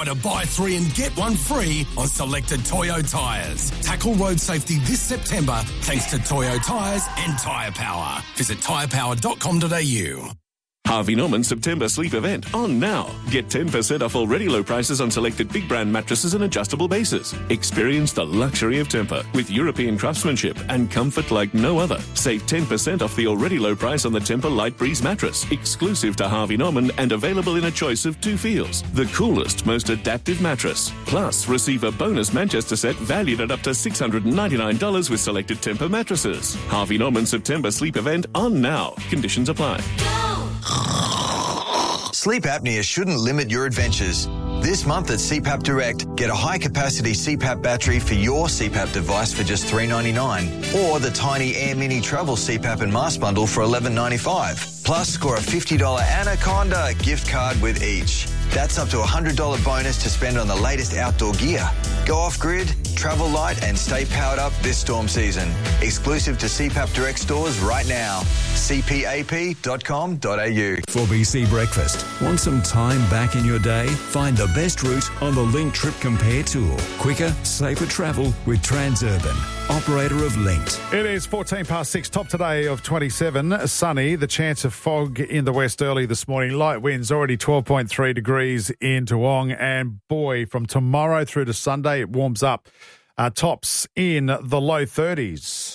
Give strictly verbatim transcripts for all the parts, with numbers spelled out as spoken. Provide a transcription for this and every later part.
Toyota buy three and get one free on selected Toyo tyres. Tackle road safety this September thanks to Toyo Tyres and Tyre Power. Visit tyre power dot com dot a u. Harvey Norman September sleep event on now. Get ten percent off already low prices on selected big brand mattresses and adjustable bases. Experience the luxury of Tempur with European craftsmanship and comfort like no other. Save ten percent off the already low price on the Tempur Light Breeze mattress, exclusive to Harvey Norman and available in a choice of two feels. The coolest, most adaptive mattress. Plus, receive a bonus Manchester set valued at up to six hundred ninety-nine dollars with selected Tempur mattresses. Harvey Norman September sleep event on now. Conditions apply. Sleep apnea shouldn't limit your adventures. This month at C PAP Direct, get a high-capacity C PAP battery for your C PAP device for just three dollars ninety-nine, or the tiny Air Mini Travel C PAP and Mask Bundle for eleven dollars ninety-five. Plus, score a fifty dollars Anaconda gift card with each. That's up to a one hundred dollars bonus to spend on the latest outdoor gear. Go off-grid, travel light and stay powered up this storm season. Exclusive to C PAP Direct stores right now. c p a p dot com dot a u. four B C Breakfast. Want some time back in your day? Find the best route on the Link Trip Compare tool. Quicker, safer travel with Transurban, operator of Linked. It is fourteen past six, top today of twenty-seven. Sunny, the chance of fog in the west early this morning. Light winds, already twelve point three degrees in Toowong. And boy, from tomorrow through to Sunday, it warms up. Uh, tops in the low thirties.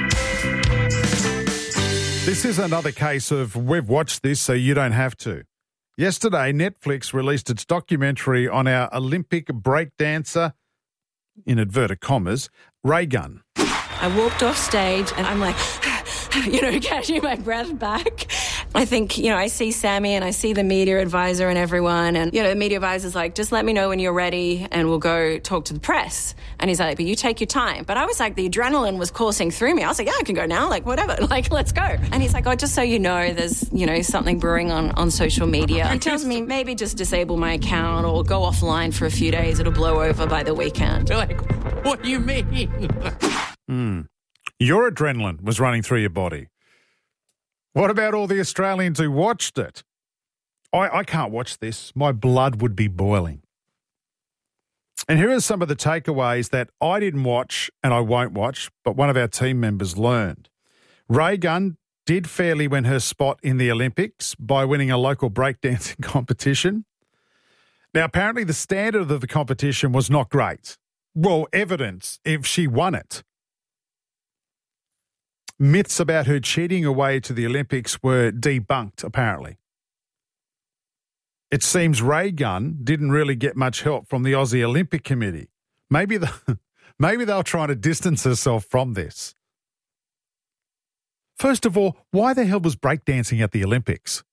This is another case of we've watched this so you don't have to. Yesterday, Netflix released its documentary on our Olympic breakdancer, in inverted commas, Ray Gunn. I walked off stage and I'm like, you know, catching my breath back. I think, you know, I see Sammy and I see the media advisor and everyone. And, you know, the media advisor's like, just let me know when you're ready and we'll go talk to the press. And he's like, but you take your time. But I was like, the adrenaline was coursing through me. I was like, yeah, I can go now. Like, whatever. Like, let's go. And he's like, oh, just so you know, there's, you know, something brewing on, on social media. He tells me maybe just disable my account or go offline for a few days. It'll blow over by the weekend. You're like, what do you mean? Mm. Your adrenaline was running through your body. What about all the Australians who watched it? I, I can't watch this. My blood would be boiling. And here are some of the takeaways that I didn't watch and I won't watch, but one of our team members learned. Ray Gunn did fairly win her spot in the Olympics by winning a local breakdancing competition. Now, apparently the standard of the competition was not great. Well, evidence if she won it. Myths about her cheating away to the Olympics were debunked, apparently. It seems Ray Gunn didn't really get much help from the Aussie Olympic Committee. Maybe, the, maybe they're trying to distance herself from this. First of all, why the hell was breakdancing at the Olympics?